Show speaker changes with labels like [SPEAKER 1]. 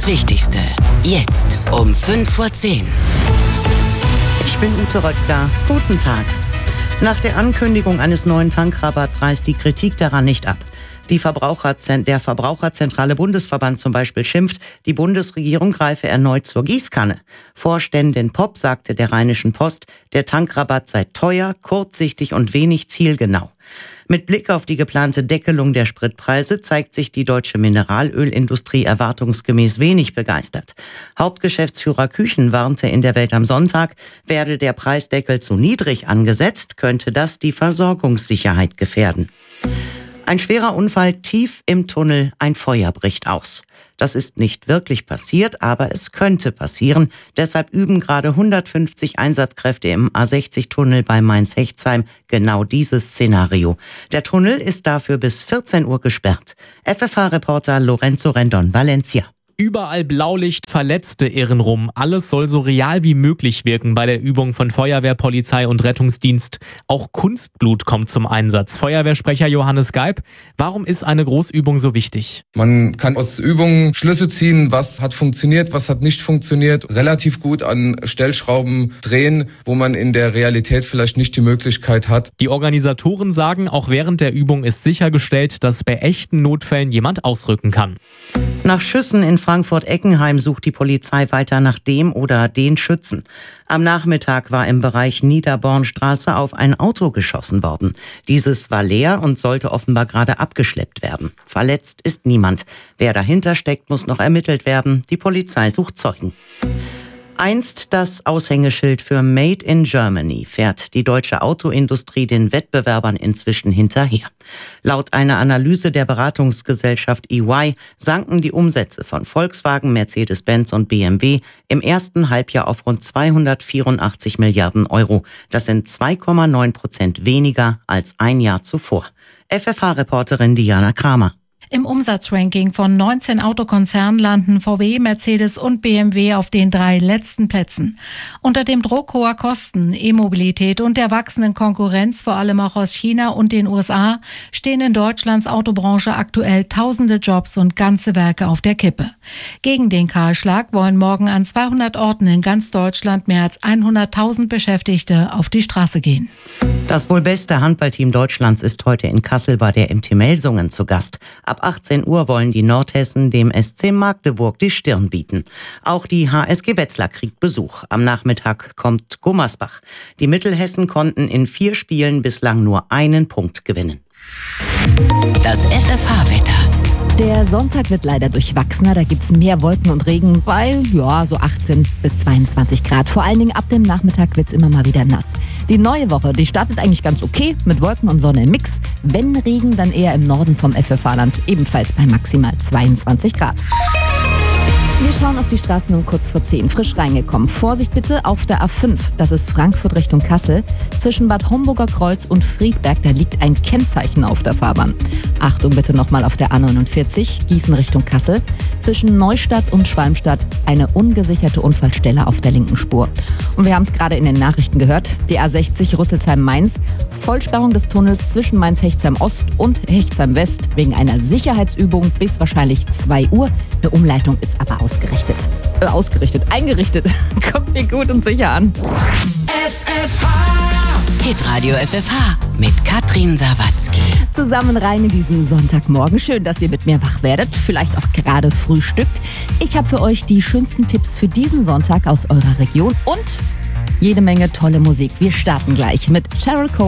[SPEAKER 1] Das Wichtigste, jetzt um 5:10 Uhr.
[SPEAKER 2] Ich bin Ute Röttger. Guten Tag. Nach der Ankündigung eines neuen Tankrabatts reißt die Kritik daran nicht ab. Der Verbraucherzentrale Bundesverband zum Beispiel schimpft, die Bundesregierung greife erneut zur Gießkanne. Vorständin Popp sagte der Rheinischen Post, der Tankrabatt sei teuer, kurzsichtig und wenig zielgenau. Mit Blick auf die geplante Deckelung der Spritpreise zeigt sich die deutsche Mineralölindustrie erwartungsgemäß wenig begeistert. Hauptgeschäftsführer Küchen warnte in der Welt am Sonntag, werde der Preisdeckel zu niedrig angesetzt, könnte das die Versorgungssicherheit gefährden. Ein schwerer Unfall tief im Tunnel, ein Feuer bricht aus. Das ist nicht wirklich passiert, aber es könnte passieren. Deshalb üben gerade 150 Einsatzkräfte im A60-Tunnel bei Mainz-Hechtsheim genau dieses Szenario. Der Tunnel ist dafür bis 14 Uhr gesperrt. FFH-Reporter Lorenzo Rendon, Valencia.
[SPEAKER 3] Überall Blaulicht, Verletzte irren rum. Alles soll so real wie möglich wirken bei der Übung von Feuerwehr, Polizei und Rettungsdienst. Auch Kunstblut kommt zum Einsatz. Feuerwehrsprecher Johannes Geib, warum ist eine Großübung so wichtig?
[SPEAKER 4] Man kann aus Übungen Schlüsse ziehen, was hat funktioniert, was hat nicht funktioniert. Relativ gut an Stellschrauben drehen, wo man in der Realität vielleicht nicht die Möglichkeit hat.
[SPEAKER 3] Die Organisatoren sagen, auch während der Übung ist sichergestellt, dass bei echten Notfällen jemand ausrücken kann.
[SPEAKER 2] Nach Schüssen in Frankfurt-Eckenheim sucht die Polizei weiter nach dem oder den Schützen. Am Nachmittag war im Bereich Niederbornstraße auf ein Auto geschossen worden. Dieses war leer und sollte offenbar gerade abgeschleppt werden. Verletzt ist niemand. Wer dahinter steckt, muss noch ermittelt werden. Die Polizei sucht Zeugen. Einst das Aushängeschild für Made in Germany fährt die deutsche Autoindustrie den Wettbewerbern inzwischen hinterher. Laut einer Analyse der Beratungsgesellschaft EY sanken die Umsätze von Volkswagen, Mercedes-Benz und BMW im ersten Halbjahr auf rund 284 Milliarden Euro. Das sind 2,9% weniger als ein Jahr zuvor. FFH-Reporterin Diana Kramer.
[SPEAKER 5] Im Umsatzranking von 19 Autokonzernen landen VW, Mercedes und BMW auf den 3 letzten Plätzen. Unter dem Druck hoher Kosten, E-Mobilität und der wachsenden Konkurrenz, vor allem auch aus China und den USA, stehen in Deutschlands Autobranche aktuell tausende Jobs und ganze Werke auf der Kippe. Gegen den Kahlschlag wollen morgen an 200 Orten in ganz Deutschland mehr als 100.000 Beschäftigte auf die Straße gehen.
[SPEAKER 2] Das wohl beste Handballteam Deutschlands ist heute in Kassel bei der MT Melsungen zu Gast. Ab 18 Uhr wollen die Nordhessen dem SC Magdeburg die Stirn bieten. Auch die HSG Wetzlar kriegt Besuch. Am Nachmittag kommt Gummersbach. Die Mittelhessen konnten in 4 Spielen bislang nur einen Punkt gewinnen.
[SPEAKER 1] Das FFH-Wetter.
[SPEAKER 6] Der Sonntag wird leider durchwachsener, da gibt's mehr Wolken und Regen bei, so 18 bis 22 Grad. Vor allen Dingen ab dem Nachmittag wird's immer mal wieder nass. Die neue Woche, die startet eigentlich ganz okay, mit Wolken und Sonne im Mix. Wenn Regen, dann eher im Norden vom FFH-Land, ebenfalls bei maximal 22 Grad. Wir schauen auf die Straßen um kurz vor 10. Frisch reingekommen. Vorsicht bitte auf der A5. Das ist Frankfurt Richtung Kassel. Zwischen Bad Homburger Kreuz und Friedberg, da liegt ein Kennzeichen auf der Fahrbahn. Achtung bitte nochmal auf der A49, Gießen Richtung Kassel. Zwischen Neustadt und Schwalmstadt eine ungesicherte Unfallstelle auf der linken Spur. Und wir haben es gerade in den Nachrichten gehört. Die A60 Rüsselsheim-Mainz. Vollsperrung des Tunnels zwischen Mainz-Hechtsheim-Ost und Hechtsheim-West wegen einer Sicherheitsübung bis wahrscheinlich 2 Uhr. Eine Umleitung ist aber eingerichtet. Kommt mir gut und sicher an.
[SPEAKER 1] FFH. Hitradio FFH mit Katrin Sawatzki.
[SPEAKER 6] Zusammen rein in diesen Sonntagmorgen. Schön, dass ihr mit mir wach werdet. Vielleicht auch gerade frühstückt. Ich habe für euch die schönsten Tipps für diesen Sonntag aus eurer Region und jede Menge tolle Musik. Wir starten gleich mit Cheryl Cole.